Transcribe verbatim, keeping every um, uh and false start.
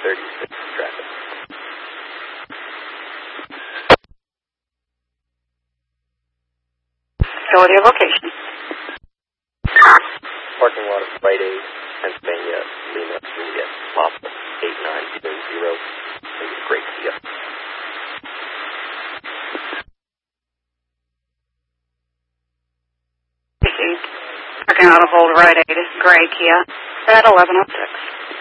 thirty-six traffic. Facility of location. Parking lot of Rite Aid, Pennsylvania, Lima, Juliet, Papa, eight nine zero zero, and Gray Kia. Parking lot of Old Rite Aid, Gray Kia, at eleven oh six.